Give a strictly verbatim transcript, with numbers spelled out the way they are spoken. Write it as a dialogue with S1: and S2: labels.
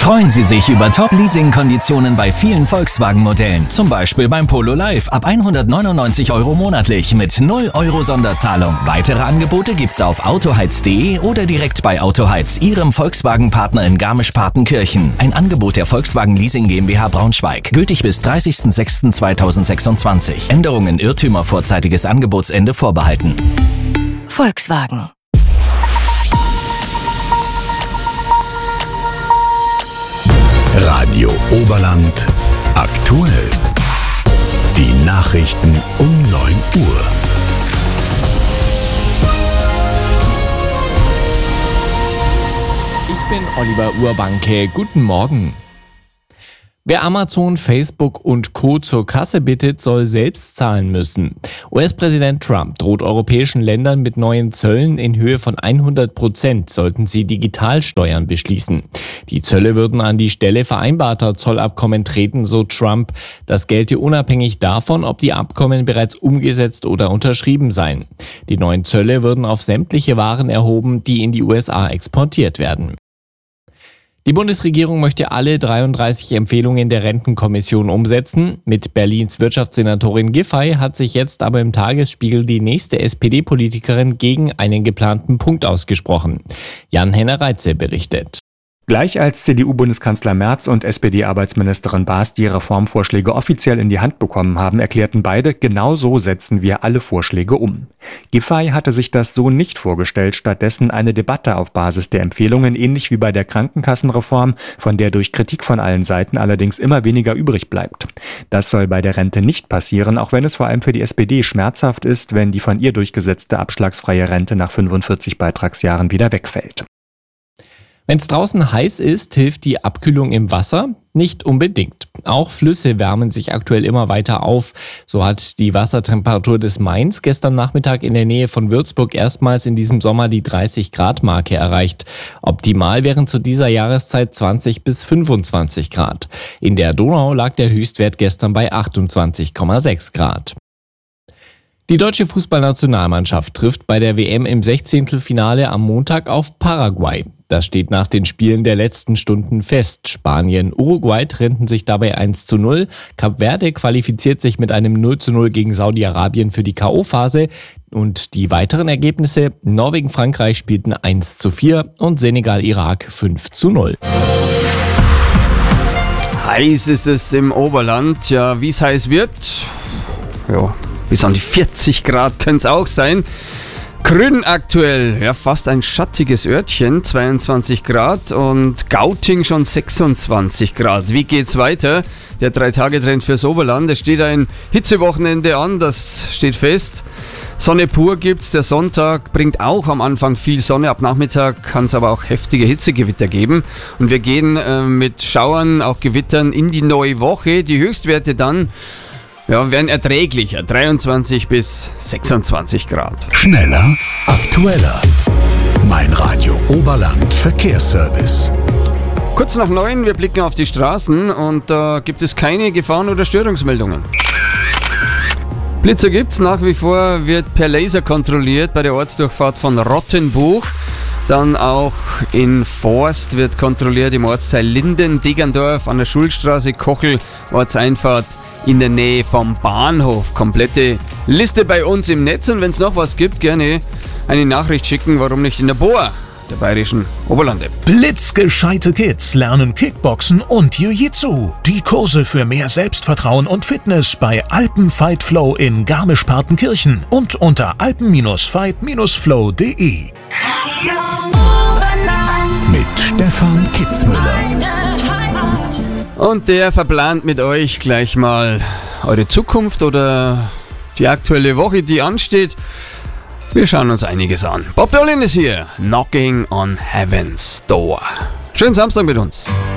S1: Freuen Sie sich über Top-Leasing-Konditionen bei vielen Volkswagen-Modellen. Zum Beispiel beim Polo Live ab hundertneunundneunzig Euro monatlich mit null Euro Sonderzahlung. Weitere Angebote gibt's auf autoheiz punkt de oder direkt bei Autoheiz, Ihrem Volkswagen-Partner in Garmisch-Partenkirchen. Ein Angebot der Volkswagen Leasing GmbH Braunschweig. Gültig bis dreißigsten sechsten zweitausendsechsundzwanzig. Änderungen, Irrtümer, vorzeitiges Angebotsende vorbehalten.
S2: Volkswagen.
S3: Radio Oberland aktuell. Die Nachrichten um neun Uhr.
S4: Ich bin Oliver Urbanke. Guten Morgen. Wer Amazon, Facebook und Co. zur Kasse bittet, soll selbst zahlen müssen. U S-Präsident Trump droht europäischen Ländern mit neuen Zöllen in Höhe von hundert Prozent, sollten sie Digitalsteuern beschließen. Die Zölle würden an die Stelle vereinbarter Zollabkommen treten, so Trump. Das gelte unabhängig davon, ob die Abkommen bereits umgesetzt oder unterschrieben seien. Die neuen Zölle würden auf sämtliche Waren erhoben, die in die U S A exportiert werden. Die Bundesregierung möchte alle dreiunddreißig Empfehlungen der Rentenkommission umsetzen. Mit Berlins Wirtschaftssenatorin Giffey hat sich jetzt aber im Tagesspiegel die nächste S P D-Politikerin gegen einen geplanten Punkt ausgesprochen. Jan-Henner Reitze berichtet.
S5: Gleich als C D U-Bundeskanzler Merz und S P D-Arbeitsministerin Baas die Reformvorschläge offiziell in die Hand bekommen haben, erklärten beide, genau so setzen wir alle Vorschläge um. Giffey hatte sich das so nicht vorgestellt, stattdessen eine Debatte auf Basis der Empfehlungen, ähnlich wie bei der Krankenkassenreform, von der durch Kritik von allen Seiten allerdings immer weniger übrig bleibt. Das soll bei der Rente nicht passieren, auch wenn es vor allem für die S P D schmerzhaft ist, wenn die von ihr durchgesetzte abschlagsfreie Rente nach fünfundvierzig Beitragsjahren wieder wegfällt.
S4: Wenn es draußen heiß ist, hilft die Abkühlung im Wasser? Nicht unbedingt. Auch Flüsse wärmen sich aktuell immer weiter auf. So hat die Wassertemperatur des Mains gestern Nachmittag in der Nähe von Würzburg erstmals in diesem Sommer die dreißig Grad Marke erreicht. Optimal wären zu dieser Jahreszeit zwanzig bis fünfundzwanzig Grad. In der Donau lag der Höchstwert gestern bei achtundzwanzig Komma sechs Grad. Die deutsche Fußballnationalmannschaft trifft bei der W M im Sechzehntelfinale am Montag auf Paraguay. Das steht nach den Spielen der letzten Stunden fest. Spanien, Uruguay trennten sich dabei eins zu null. Kap Verde qualifiziert sich mit einem null zu null gegen Saudi-Arabien für die K O-Phase. Und die weiteren Ergebnisse: Norwegen, Frankreich spielten eins zu vier und Senegal, Irak fünf zu null.
S6: Heiß ist es im Oberland. Ja, wie es heiß wird? Ja, bis an die vierzig Grad können es auch sein. Grün aktuell, ja, fast ein schattiges Örtchen, zweiundzwanzig Grad, und Gauting schon sechsundzwanzig Grad. Wie geht's weiter? Der Drei-Tage-Trend fürs Oberland. Es steht ein Hitzewochenende an, das steht fest. Sonne pur gibt's, der Sonntag bringt auch am Anfang viel Sonne, ab Nachmittag kann es aber auch heftige Hitzegewitter geben. Und wir gehen äh, mit Schauern, auch Gewittern in die neue Woche. Die Höchstwerte dann Ja, werden erträglicher, dreiundzwanzig bis sechsundzwanzig Grad.
S3: Schneller, aktueller. Mein Radio Oberland Verkehrsservice.
S6: Kurz nach neun, wir blicken auf die Straßen und da äh, gibt es keine Gefahren- oder Störungsmeldungen. Blitzer gibt's, nach wie vor wird per Laser kontrolliert bei der Ortsdurchfahrt von Rottenbuch. Dann auch in Forst wird kontrolliert im Ortsteil Linden, Degerndorf an der Schulstraße, Kochel, Ortseinfahrt in der Nähe vom Bahnhof. Komplette Liste bei uns im Netz, und wenn es noch was gibt, gerne eine Nachricht schicken, warum nicht in der B O A, der Bayerischen Oberlande.
S7: Blitzgescheite Kids lernen Kickboxen und Jiu-Jitsu. Die Kurse für mehr Selbstvertrauen und Fitness bei Alpen Fight Flow in Garmisch-Partenkirchen und unter alpen Fight Flow punkt de.
S3: Mit Stefan Kitzmüller.
S6: Und der verplant mit euch gleich mal eure Zukunft oder die aktuelle Woche, die ansteht. Wir schauen uns einiges an. Bob Dylan ist hier. Knocking on Heaven's Door. Schönen Samstag mit uns.